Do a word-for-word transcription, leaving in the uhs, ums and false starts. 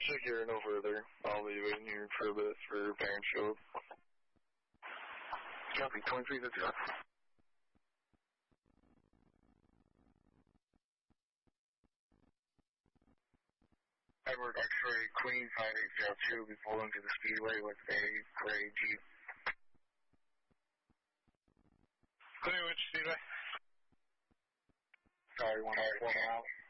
Check here no further. I'll leave it in here for this for parent show. Copy, twenty-three to zero. Edward X-ray Queen five eight zero two, we pulled into the speedway with a gray Jeep. Clear which speedway? Sorry, one out, one out.